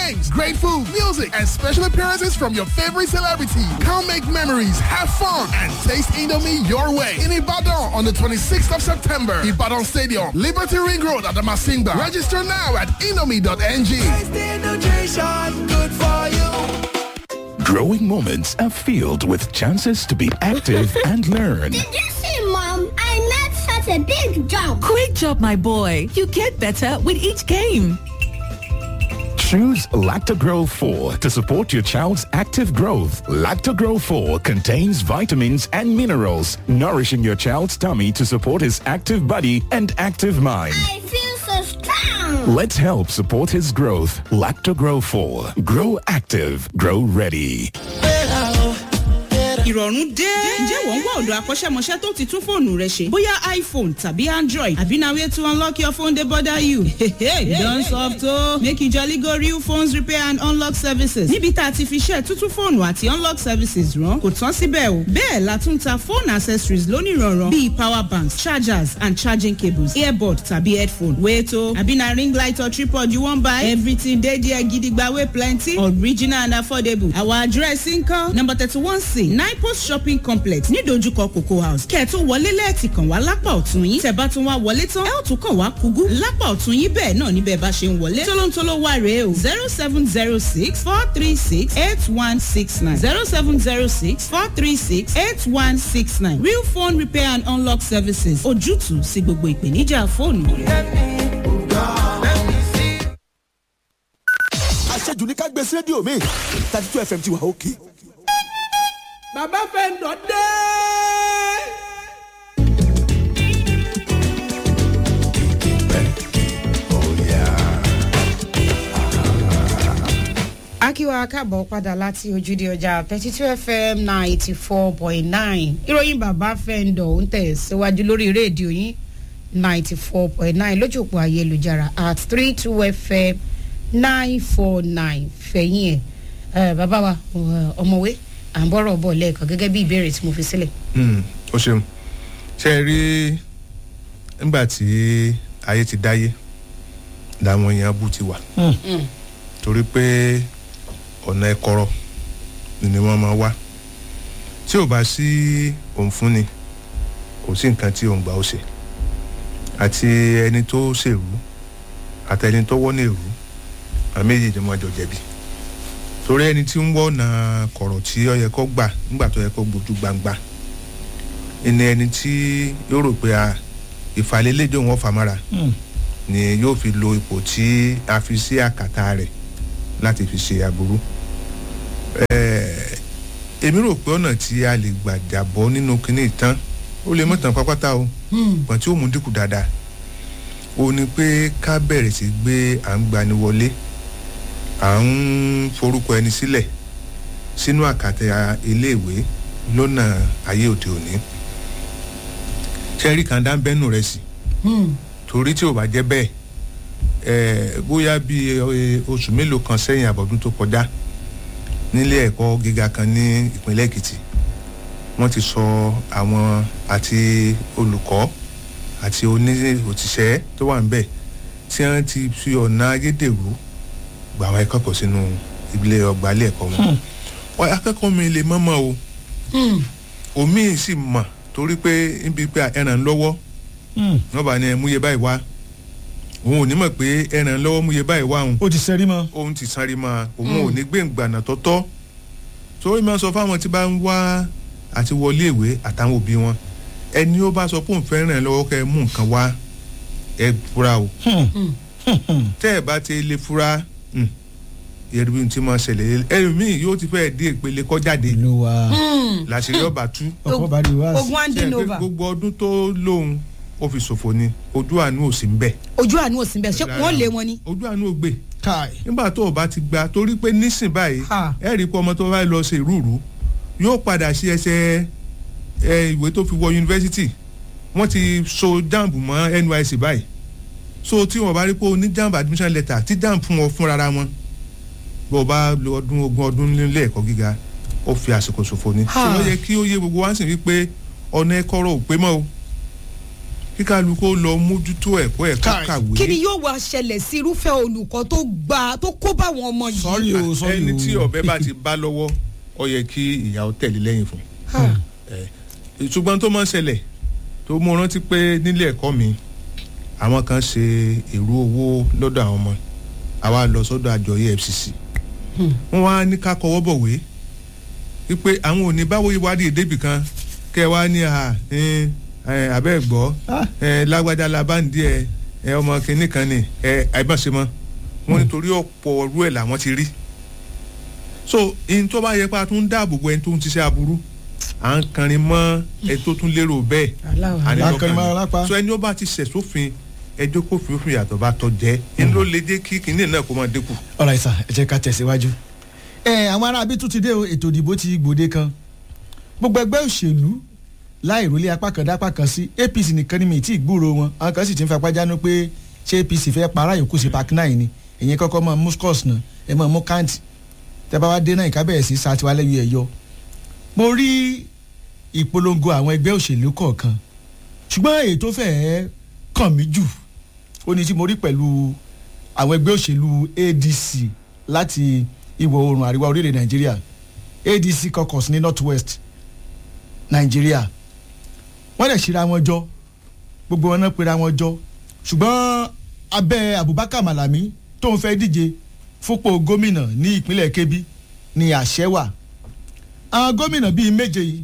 games, great food, music, and special appearances from your favorite celebrity. Come make memories, have fun, and taste Indomie your way. In Ibadan on the 26th of September, Ibadan Stadium, Liberty Ring Road at the Masimba. Register now at indomie.ng. Good for you. Growing moments are filled with chances to be active and learn. Did you see, Mom? I made such a big jump. Great job, my boy. You get better with each game. Choose Lactogro 4 to support your child's active growth. Lactogro 4 contains vitamins and minerals, nourishing your child's tummy to support his active body and active mind. I feel so strong. Let's help support his growth. Lactogro 4. Grow active. Grow ready. ìrọ̀rùn dé. ǹjẹ́ wọ́n ń wá ọ̀dọ̀ akọ́ṣẹ́mọṣẹ́ tó ti tún fóònù rẹ ṣe? bóyá iPhone tàbí Android àbí na way to unlock your phone dey bother you. You don soft o. Make you jolly go Real Phones Repair and Unlock Services. níbi tá a ti fi ṣe tútú fóònù àti unlock services rán kò tán síbẹ̀ o. bẹ́ẹ̀ la tún ta phone accessories lónìrànràn bíi power banks, chargers and charging cables, earbud tàbí headphone. wait o àbí na ring light or tripod you wan buy? Everything dey there gidigba wey plenty, original and affordable. Our address nkan number 31C Post Shopping Complex ní dojúkọ Cocoa House. kẹ́ẹ̀tún wọlé lẹ́ẹ̀tì kàn wá lápá ọ̀tún yín. tẹ́ bá tún wá wọlé tán ẹ ó tún kàn wá kúgú lápá ọ̀tún yín bẹ́ẹ̀ náà níbẹ̀ bá ṣe ń wọlé. tólóńtóló wà rèé o 0706 436 8169 0706 436 8169 Real Phone Repair and Unlock Services. ojútùú sí gbogbo ìpèníjà fóònù rẹ. àṣejù ní ká gbé sí rédíò mi 32 FM ti wà òkè. Bàbá Fẹ́ńdọ̀ dé. Akíwá káàbọ̀ padà láti ojúde ọjà 32 FM 94.9. ìròyìn Bàbá Fẹ́ńdọ̀ ń tẹ̀ síwájú lórí rédíò yín 94.9 lójú òpó ayélujára at 32 FM 949 fẹ̀yìn ẹ̀. Bàbá wa ọmọwé à ń bọ́rọ̀ bọ̀ lẹ́ẹ̀kan gẹ́gẹ́ bí ìbéèrè tí mo fi sílẹ̀. ó ṣeun ṣe rí nígbà tí ayé ti dáyé làwọn èèyàn bú ti wà torí pé ọ̀nà ẹ̀kọ́rọ̀ ni wọ́n máa wá tí ò bá sí òun fúnni kò sí nǹkan tí òun gbà ó ṣe àti ẹni tó ṣèrú àti ẹni tó wọ́n ní èrú àmì méjèèjì máa jọ jẹ̀bi torí ẹni tí ń wọ́nà kọ̀rọ̀ tí ó yẹ kó gbà nígbà tó yẹ kó gbójú gbangba ẹni tí yóò rò pé ìfàlélẹ́jọ́ wọn fàmọ́ra ni yóò fi lo ipò tí a fi sí àkàtà rẹ̀ láti fi ṣe aburú. èmi rò pé ọ̀nà tí a lè gbà jàbọ́ nínú kinní ìtàn ó lè mọ̀tàn pápátá o pọ̀ tí ó mú dínkù dáadáa ó ní pé ká bẹ̀rẹ̀ sí gbé à ń gbani wọlé à ń forúkọ ẹni sílẹ̀ sínú àkàtà iléèwé lọ́nà ayé òde òní. ṣẹ́rí kan dá ń bẹ́nu rẹ̀ sí torí tí ò bá jẹ́ bẹ́ẹ̀ bóyá bí oṣù mélòó kan sẹ́yìn àbọ̀dún tó kọjá nílé ẹ̀kọ́ gíga kan ní ìpínlẹ̀ Èkìtì wọ́n ti sọ àwọn àti olùkọ́ àti òṣìṣẹ́ tó wà níbẹ̀ tí wọ́n ti fi ọ̀nà ayédèrú gba àwọn akẹ́kọ̀ọ́ sínú ilé ọgbà ilé ẹ̀kọ́ wọn akẹ́kọ̀ọ́ mi lè mọ́mọ́ o omi sì mọ̀ torí pé níbi pé ẹran lọ́wọ́ wọ́n bá ní ẹ múye báyìí wá òun ò ní mọ̀ pé ẹran lọ́wọ́ múye báyìí wá òun. ó ti sẹ́rí mọ́. òun ti sáré mọ́ òun ò ní gbé ìgbàna tọ́tọ́ torí máa sọ fáwọn tí bá ń wá àti wọlé ìwé àtàwọn òbí wọn ẹni ó bá sọ pé òun fẹ́ ràn lọ́wọ́ kẹ́ ẹ mú nǹkan wá ẹ fura o tẹ́ ẹ bá ti lè fura yẹrìbí tí mo ṣẹlẹ̀ ẹlòmíì yóò ti fẹ́ dé ìpele kọjáde làṣírí ọba tú ogun andinova gbogbo ọdún tó lóhun ó fi ṣòfò ni ojú àánú ò sí ń bẹ. ojú àánú ò sí ń bẹ ṣé wọ́n lé wọn ni. ojú àánú ò gbé nígbà tó o bá ti gba torí pé nísìn báyìí ẹ rí i pé ọmọ tó bá lọ ṣe ìrúurú yóò padà sí ẹsẹ̀ ìwé tó fi wọ yunifásitì wọ́n ti so jamb mọ́ NYSC báyìí so tí wọ́n bá rí pé o ní jamb admission letter tí jamb fún wọn fúnra wọn bó o bá lo ogún ọdún nílé ẹ̀kọ́ gíga ó fi àsìkò ṣòfò ni. ṣé wọ́n yẹ kí ó yé gbogbo wa sì wípé ọ̀nà ẹ̀kọ́rọ̀ ò pé mọ́ o kíkálukú lọ mójútó ẹ̀kọ́ ẹ̀ kàwé. kí ni yóò wá ṣẹlẹ̀ sí irúfẹ́ olùkọ́ tó kó bá àwọn ọmọ yìí. sọ́rí o. ẹni tí ọ̀bẹ bá ti bá lọ́wọ́ ó yẹ kí ìyàwó tẹ̀lé lẹ́yìn fún. ṣùgbọ́n tó máa ń ṣẹlẹ̀ tó mú rántí pé nílé ẹ̀kọ́ mi àwọn kan ṣe èrú owó lọ́dọ̀ àwọn ọmọ àwa lọ sọ́dọ̀ àjọ EFCC wọ́n wá ní ká kọwọ́ bọ̀wé wípé àwọn ò ní báwo ìwádìí débì kan kẹ́ wá ní abẹ́ gbọ́ lágbájá labáǹdí ọmọ kìnní kan ní àìbọ̀nsẹ̀mọ́ wọn nítorí ọ̀pọ̀ ọ̀rú ẹ̀ làwọn ti rí so ihun tó bá yẹ pé a tún dáàbò bo ẹni tó ń ṣiṣẹ́ aburú à ń kanrin mọ́ ẹ tó tún lérò bẹ́ẹ̀ ànílọ́kàn so ẹni ó bá ti ṣẹ̀ sófin ẹjọ́ kó fi òfin yàtọ̀ bá tọ́ jẹ́ inú ló lè jẹ́ kí kìnní náà kó máa dínkù. ọ̀rọ̀ ìsà ẹ jẹ́ ká tẹ̀síwájú. àwọn ará abí tún ti dé ètò ìdìbò ti gbòde kan gbogbo ẹgbẹ́ òṣèlú láì rólé apá kan dápá kan sí APC nìkan ni mi tí ìgbúrò wọn àwọn kan sì ti ń fapá jánu pé ṣé APC fẹ́ para yòókù sí park 9 ni èyí kọ́kọ́ mọ muscos náà ẹ mọ mú kant tẹ́ bá wá dé náà ìkábẹ̀rẹ̀ sí satiwálẹ́yìn ẹ̀yọ. mo rí ìpolongo àwọn ẹgbẹ́ òṣèlú kọ̀ọ̀kan ṣùgbọ́n èyí tó fẹ́ẹ́ kàn mí jù ó ní tí mo rí pẹ̀lú àwọn ẹgbẹ́ òṣèlú ADC láti ìwọ̀ oòrùn àríwá orílẹ̀ Nàìjíríà ADC caucus ní north west Nàìjíríà wọ́n lè ṣíra wọn jọ gbogbo wọn náà pera wọn jọ ṣùgbọ́n abẹ́ Abubakar Malami tó ń fẹ́ díje fúnpò gómìnà ní ìpínlẹ̀ Kebbi ní àṣẹ wà àwọn gómìnà bíi méje yìí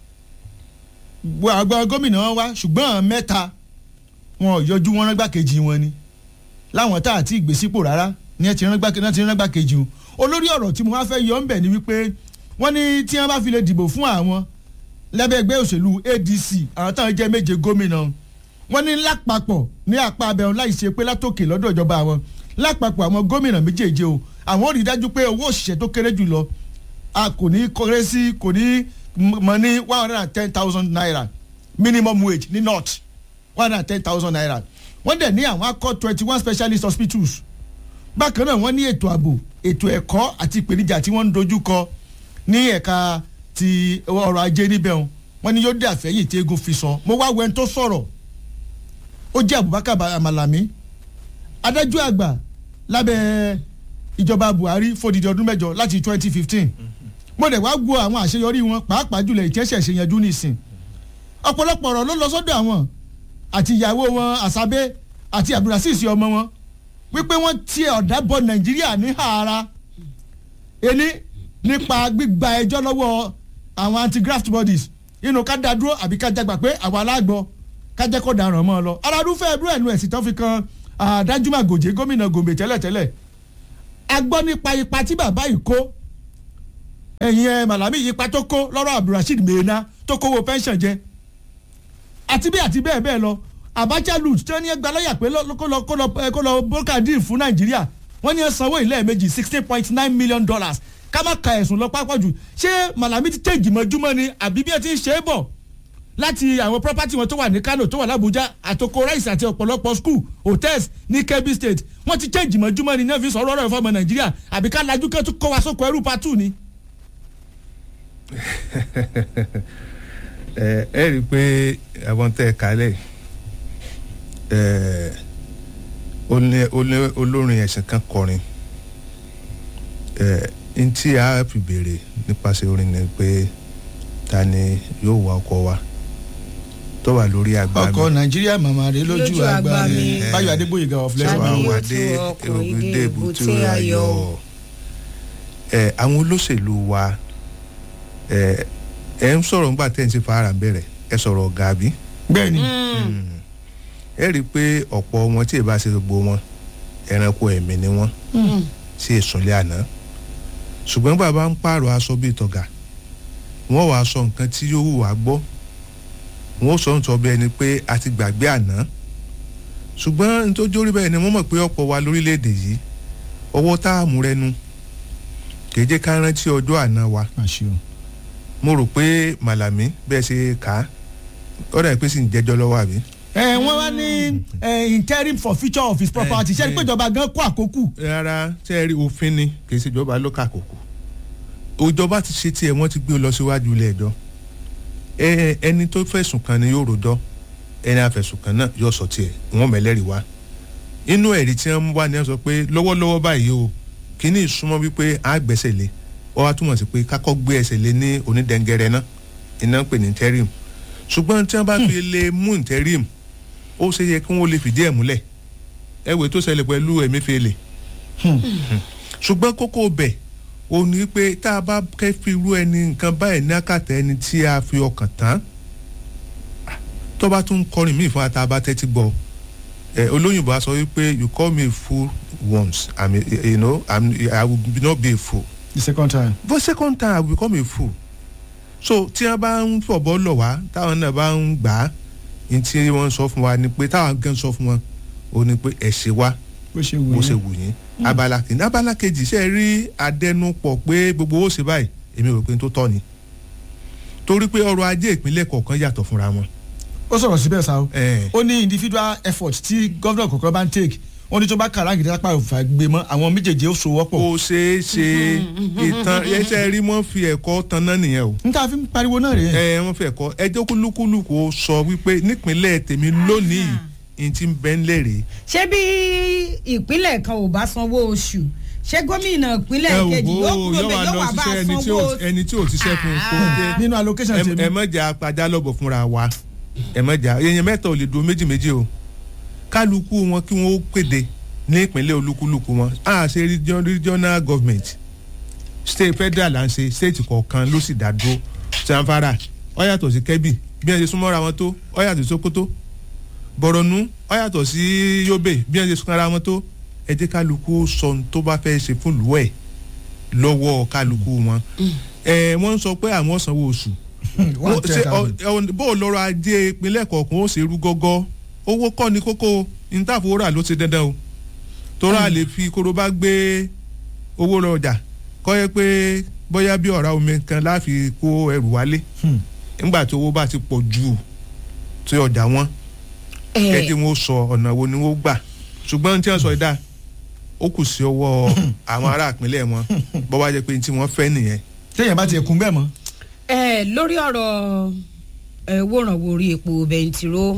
àwọn gómìnà wọn wá ṣùgbọ́n mẹ́ta wọn ò yọjú wọn rán gbàkejì wọn ni láwọn tá àti ìgbésípò rárá ní ẹ ti rán gbàkejì wọn olórí ọ̀rọ̀ tí mo wá fẹ́ yọ ń bẹ̀ ni wípé wọ́n ní tí wọ́n bá fi lè dìbò fún àwọn lẹ́bẹ̀ ẹgbẹ́ òṣèlú ADC àwọn táwọn jẹ́ méje gómìnà wọ́n ní lápapọ̀ ní apá abẹ́hùn láì ṣe pé látòkè lọ́dọ̀ ìjọba àwọn lápapọ̀ àwọn gómìnà méjèèje o àwọn ò rí dájú pé owó òṣìṣẹ́ tó kéré jù lọ a kò ní kọ́rẹ́ sí kò ní mọ ní 110,000 naira minimum wage ní north 110,000 naira wọ́n dẹ̀ ní àwọn akọ́ 21 specialist hospitals bákan náà wọ́n ní ètò ààbò ètò ẹ̀kọ́ àti ìpèníjà tí wọ́n ń dojú kọ ní ẹ̀ka ti ọrọ̀ ajé níbẹ̀ wọ́n ní yóò dé àfẹ́yìn tí eégún fi sọ mo wá wẹ́n tó sọ̀rọ̀ ó jẹ́ Abubakar Malami adájọ́ àgbà lábẹ́ ìjọba Buhari fódìdí ọdún mẹ́jọ láti 2015 mo dẹ̀ wá gbọ́ àwọn àṣeyọrí wọn pàápàá jùlọ ìtẹ́sẹ̀ ṣe yanjú nísìn ọ̀pọ̀lọpọ̀ ọ̀rọ̀ ló lọ sọ́dọ̀ àwọn àti ìyàwó wọn Àṣàbẹ́ àti Abdulrasheed ọmọ wọn wípé wọ́n ti ọ̀dà bọ Nàìjíríà ní ààrà ẹni nípa gbígba ẹjọ́ lọ́wọ́ àwọn anti-graft bodies inú ká dá dúró àbí ká jágbà pé àwọn alágbọ̀ ká jẹ́ kó dàrán mọ́ ọ lọ aládùúfẹ́ ẹ̀dúró ẹ̀nu ẹ̀sìn tó fi kan Danjuma Goje gómìnà Gombe tẹ́lẹ̀tẹ́lẹ̀ a gbọ́ nípa ipa tí bàbá yìí kó ẹ̀yìn Malami ipa tó kó lọ́rọ̀ Abdulrasheed Mena tó kówó pension jẹ àti bẹ́ẹ̀ bẹ́ẹ̀ lọ Abacha lut tí wọ́n ní ẹgbẹ́ lọ́yà pé kó lọ broker deal fún Nàìjíríà wọ́n ní ẹ sanwó ilé méjì $16.9 million ká má ka ẹ̀sùn lọ pápá jù ṣé Malami ti tẹ̀ jìmọ̀júmọ́ ni àbí bí ẹ ti ń ṣe é bọ̀ láti àwọn property wọn tó wà ní Kano tó wà l'Abuja àtòkò rice àti ọ̀pọ̀lọpọ̀ school hotels ní Kebbi State wọ́n ti tẹ̀ jìmọ̀júmọ́ ni náà fi sọ̀rọ̀ ọ̀rọ̀ ìfọ̀mọ̀ Nàìjíríà àbí ká lajú kẹ́ tó kọ́ wa sóko ẹrú patu ni. ẹ rí i pé àwọn tẹ́ ẹ kálẹ̀ olórin ẹ̀sìn kan kọrin n tí a fi béèrè nípasẹ̀ orin ni pé ta ni yóò wá ọkọ wa tó wà lórí àgbà mi. ọkọ Nàìjíríà màmá rẹ lójú àgbà mi Báyọ̀ Adébóyèga of lẹ́wọ̀n. àwọn àdé ògùdé èbúté ayọ̀ àwọn olóṣèlú wa ẹ ń sọ̀rọ̀ nígbà tẹ́ ẹ̀ ń ṣe fara bẹ̀rẹ̀ ẹ sọ̀rọ̀ ọ̀gá bí. bẹ́ẹ̀ni. ẹ rí i pé ọ̀pọ̀ wọn tí ì bá ṣe gbogbo wọn ẹranko ẹ̀mí ni wọ́n sí ìsúnlẹ̀ àná ṣùgbọ́n bàbá ń pààrọ̀ aṣọ bíi tọ̀gà wọ́n wàá sọ nǹkan tí yóò wù wá gbọ́ wọ́n sọ ń sọ bẹ́ẹ̀ ni pé a ti gbàgbé àná ṣùgbọ́n nítorí orí bẹ́ẹ̀ ni wọ́n mọ̀ pé ọ̀pọ̀ wa lórílẹ̀‐èdè yìí ọwọ́ tá a mú rẹnu kì í jẹ́ ká rántí ọjọ́ àná wa mo rò pé Malami bẹ́ẹ̀ ṣe kà á ọ̀dà ìpè sì ń jẹ́jọ́ lọ́wọ́ àbí. wọ́n wá ní interim for future of his property ṣé ní pé ìjọba gan kó àkókò. rárá ṣe é rí òfin ni kì í ṣe ìjọba ló ká àkókò ìjọba ti ṣe tiẹ̀ wọ́n ti gbé lọ síwájú ilé ẹjọ́ ẹni tó fẹ̀sùn kàn ni yóò rojọ́ ẹni àfẹ̀sùnkàn náà yóò sọ tiẹ̀ wọ́n mẹ́lẹ́rìí wá inú ẹ̀rí tí wọ́n wá ní wọ́n sọ pé lọ́wọ́lọ́wọ́ báyìí o kíní ìsúnmọ́ wípé á gbẹ́sẹ̀ lé ó wá túmọ̀ sí pé kákọ́ gbé ẹsẹ̀ lé ní onídẹ̀ngẹrẹ náà iná ń pè ní interim ṣùgbọ́n tí wọ́n bá fi lè mú interim ó ṣe yẹ kí wọ́n lè fìdí ẹ̀ múlẹ̀ ẹ̀wẹ̀ tó ṣẹlẹ̀ pẹ̀lú Emefiele ṣùgbọ́n kókó bẹ̀ ó ní pé tá a bá kẹ́ fi irú ẹni nǹkan báyìí ní àkàtà ẹni tí a fi ọkàn tán tó bá tún kọrin míì fún ata bá tẹ́tí gbọ́ olóyìnbó a sọ wípé you call me a fool once I will not be a fool. The second time. But second time I will become a fool. So tí wọ́n bá ń fọ̀bọ́ lọ̀ wá táwọn náà bá ń gbà á ní tí wọ́n sọ fún wa ni pé táwọn gan sọ fún wọn ó ní pé ẹ̀ ṣe wá bó ṣe wù yín abala kìíní abala kejì ṣe rí àdẹnupọ̀ pé gbogbo ó ṣe báyìí èmi rò pé tó tọ́ ni torí pé ọrọ̀ ajé ìpínlẹ̀ kọ̀ọ̀kan yàtọ̀ fúnra wọn. ó sọ̀rọ̀ síbẹ̀ sá o ó ní individual effort tí gómìnà kọ̀ọ̀kan bá ń take ó ní tó bá kàrá gidi lápá òfà gbé mọ́ àwọn méjèèjì ó so wọ́pọ̀. ó ṣeé ṣe ìtàn ẹsẹ̀ rí wọ́n fi ẹ̀kọ́ tan náà nìyẹn o. n ta fi pariwo náà rèé. wọ́n fi ẹ̀kọ́ ẹjọ́ kúlúkúlùkù sọ wípé nípínlẹ̀ tèmi lónìí n ti bẹ́ ń lérè. ṣé bí ìpínlẹ̀ kan ò bá sanwó oṣù ṣé gómìnà ìpínlẹ̀ kejì yóò kúrò bẹ́ẹ̀ yóò wá bá sanwó ẹni tí ò ti ṣẹ́kun kó dé nínú allocation tèmi. ẹ mọ̀jà apàjá lọ́bọ̀ fúnra wa ẹ mọ̀jà èèyàn mẹ́ta ò lè dúró méjì o kálukú wọn kí wọn ó pèdè ní ìpínlẹ̀ olúkúlùkù wọn a ṣe regional government state federal à ń ṣe state kọ̀ọ̀kan ló sì dá dúró Zamfara ó yàtọ̀ sí Kebbi bí wọ́n ṣe súnmọ́ra wọn tó ó yàtọ̀ sí Sokoto Borno ó yàtọ̀ sí Yobe bí wọ́n ṣe súnmọ́ra wọn tó ẹ jẹ́ kálukú sọ ohun tó bá fẹ́ ṣe fún ìlú ẹ̀ lọ́wọ́ kálukú wọn wọ́n ń sọ pé àwọn sanwó oṣù bó lọ́rọ̀ ajé ìpínlẹ̀ kọ̀ọ̀kan ó ṣe rú gọ́gọ́ owó kọ́ ni kókó ìntàfowórà ló ti dandan o torí a lè fi korobá gbé owó lọ ọjà kọ́ yẹ pé bóyá bí ọ̀rá omi kan láfi kó ẹrù wálé nígbà tí owó bá ti pọ̀ jù tí ọjà wọn kẹ́kẹ́ wọn ó sọ ọ̀nà wo ni wọ́n gbà ṣùgbọ́n tí wọ́n sọ ìdá ó kù sí ọwọ́ àwọn ará ìpínlẹ̀ wọn bó bá jẹ́ pé tí wọ́n fẹ́ nìyẹn. téèyàn bá ti kún bẹ́ẹ̀ mọ́. lórí ọ̀rọ̀ wòrànwò orí epo bẹntiró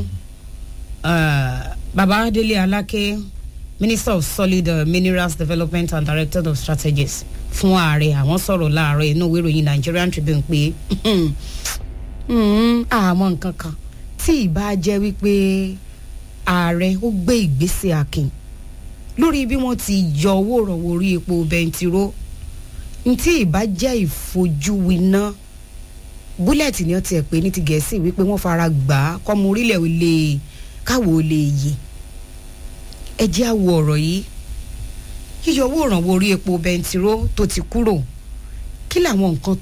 Baba Dele Alake, Minister of Solid Minerals Development and Director of Strategies fún ààrẹ àwọn sọ̀rọ̀ láàárọ̀ inú ìwé ìròyìn Nigerian Tribune pé àmọ́ nǹkan kan tí ìbá jẹ́ wípé ààrẹ ó gbé ìgbésẹ̀ akin lórí bí wọ́n ti yọ owó ìrànwọ́ orí epo bẹntiró ntí ìbá jẹ́ ìfojúwiná búlẹ̀tì ni wọ́n ti ẹ̀ pé ní ti Gẹ̀ẹ́sì wípé wọ́n fara gbà á kọ́mọ orílẹ̀ ò lè káwọ́ ò lè yè ẹ jẹ́ àwọ̀ ọ̀rọ̀ yìí yíyọ owó ìrànwọ́ orí epo bẹntiró tó ti kúrò kí làwọn nǹkan